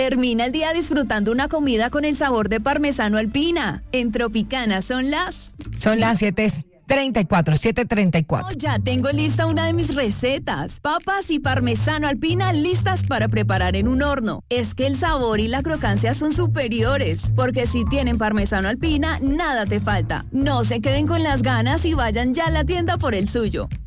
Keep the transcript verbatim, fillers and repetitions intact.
Termina el día disfrutando una comida con el sabor de parmesano alpina. En Tropicana son las... Son las siete treinta y cuatro, siete treinta y cuatro. Oh, ya tengo lista una de mis recetas. Papas y parmesano alpina listas para preparar en un horno. Es que el sabor y la crocancia son superiores, porque si tienen parmesano alpina, nada te falta. No se queden con las ganas y vayan ya a la tienda por el suyo.